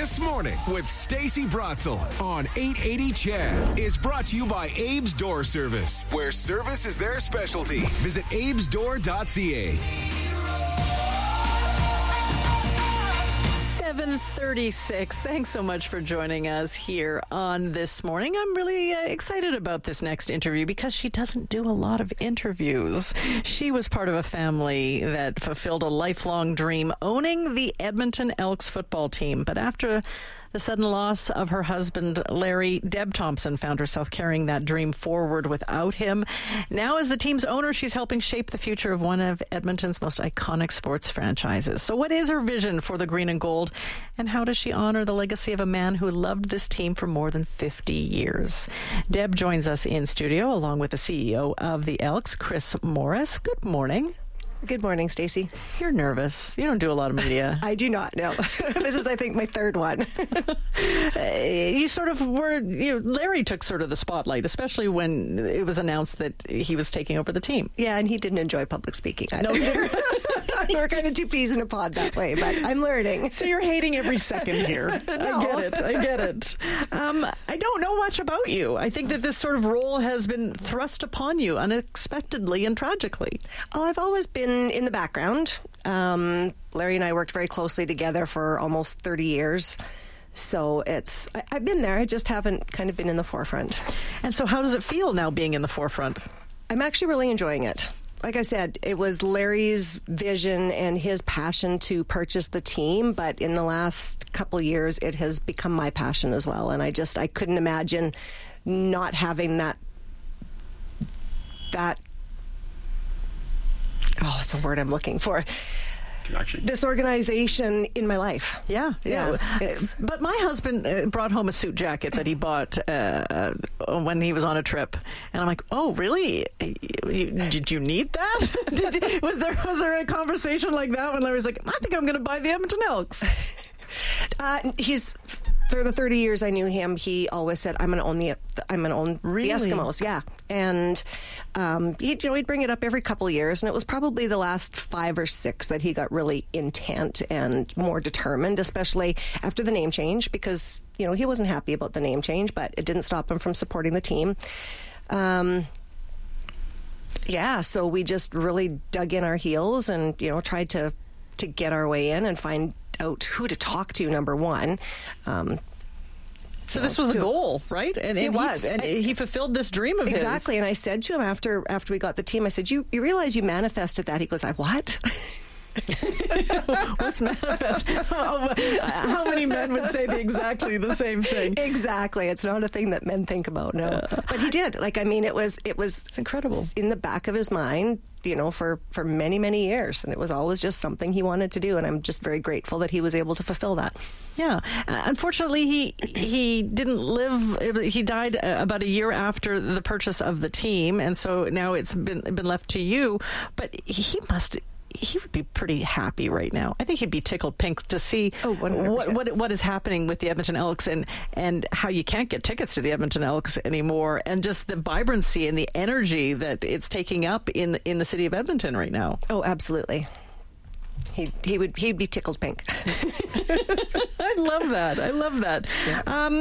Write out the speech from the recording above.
This Morning with Stacey Bratzel on 880 CHED is brought to you by Abe's Door Service, where service is their specialty. Visit abesdoor.ca. 7:36. Thanks so much for joining us here on This Morning. I'm really excited about this next interview because she doesn't do a lot of interviews. She was part of a family that fulfilled a lifelong dream, owning the Edmonton Elks football team. But after the sudden loss of her husband, Larry, Deb Thompson found herself carrying that dream forward without him. Now, as the team's owner, she's helping shape the future of one of Edmonton's most iconic sports franchises. So what is her vision for the Green and Gold, and how does she honor the legacy of a man who loved this team for more than 50 years? Deb joins us in studio, along with the CEO of the Elks, Chris Morris. Good morning. Good morning, Stacey. You're nervous. You don't do a lot of media. I do not, no. This is, I think, my third one. You sort of were, Larry took sort of the spotlight, especially when it was announced that he was taking over the team. Yeah, and he didn't enjoy public speaking either. No, he didn't. We're kind of two peas in a pod that way, but I'm learning. So you're hating every second here. No. I get it. I don't know much about you. I think that this sort of role has been thrust upon you unexpectedly and tragically. Oh, I've always been in the background. Larry and I worked very closely together for almost 30 years. So I've been there. I just haven't kind of been in the forefront. And so how does it feel now being in the forefront? I'm actually really enjoying it. Like I said, it was Larry's vision and his passion to purchase the team, but in the last couple years, it has become my passion as well. And I couldn't imagine not having that it's a word I'm looking for. Connection. This organization in my life. Yeah. It's, but my husband brought home a suit jacket that he bought when he was on a trip, and I'm like, "Oh, really? Did you need that? Was there a conversation like that when Larry's like, I think I'm going to buy the Edmonton Elks? For the 30 years I knew him, he always said, "I'm going to own the Eskimos." Yeah, and he'd bring it up every couple of years, and it was probably the last 5 or 6 that he got really intent and more determined, especially after the name change, because he wasn't happy about the name change, but it didn't stop him from supporting the team. So we just really dug in our heels and tried to get our way in and find out who to talk to, number one. So this was a goal, right? And it was. And he fulfilled this dream of his. Exactly. And I said to him after we got the team, I said, you realize you manifested that? He goes, what? What's manifest? How many men would say exactly the same thing? Exactly. It's not a thing that men think about, no. But he did. It's incredible. In the back of his mind, for many, many years. And it was always just something he wanted to do. And I'm just very grateful that he was able to fulfill that. Yeah. Unfortunately, he didn't live. He died about a year after the purchase of the team. And so now it's been left to you. But he would be pretty happy right now. I think he'd be tickled pink to see what is happening with the Edmonton Elks and how you can't get tickets to the Edmonton Elks anymore, and just the vibrancy and the energy that it's taking up in the city of Edmonton right now. Oh, absolutely. He'd be tickled pink. I love that. Yeah.